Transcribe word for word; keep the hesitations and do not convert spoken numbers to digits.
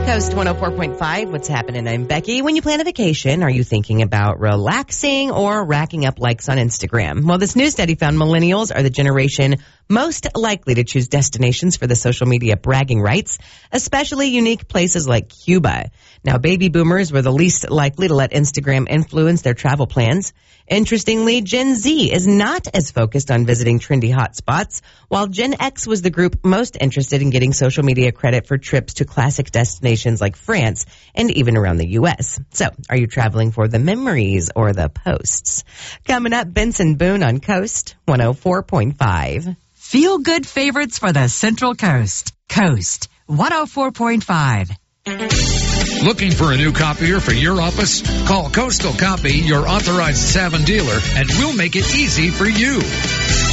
Coast one oh four point five. What's happening? I'm Becky. When you plan a vacation, are you thinking about relaxing or racking up likes on Instagram? Well, this new study found millennials are the generation most likely to choose destinations for the social media bragging rights, especially unique places like Cuba. Now, baby boomers were the least likely to let Instagram influence their travel plans. Interestingly, Gen Z is not as focused on visiting trendy hotspots, while Gen X was the group most interested in getting social media credit for trips to classic destinations like France and even around the U S. So, are you traveling for the memories or the posts? Coming up, Benson Boone on Coast one oh four point five. Feel good favorites for the Central Coast. Coast one oh four point five. Looking for a new copier for your office? Call Coastal Copy, your authorized Savin dealer, and we'll make it easy for you.